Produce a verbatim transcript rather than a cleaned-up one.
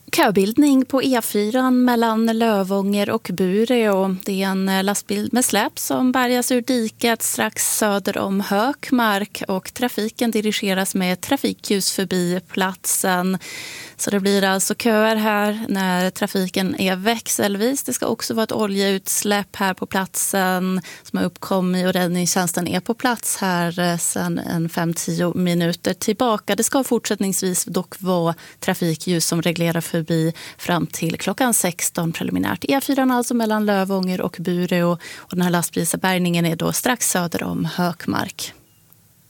Köbildning på E fyra mellan Lövånger och Bureå. Det är en lastbil med släp som bärgas ur diket strax söder om Hökmark och trafiken dirigeras med trafikljus förbi platsen. Så det blir alltså köer här när trafiken är växelvis. Det ska också vara ett oljeutsläpp här på platsen som har uppkommit och räddningstjänsten är på plats här sedan en fem till tio minuter tillbaka. Det ska fortsättningsvis dock vara trafikljus som reglerar förbi fram till klockan sexton preliminärt. E fyra alltså mellan Lövånger och Bureå och den här lastbilsbärgningen är då strax söder om Hökmark.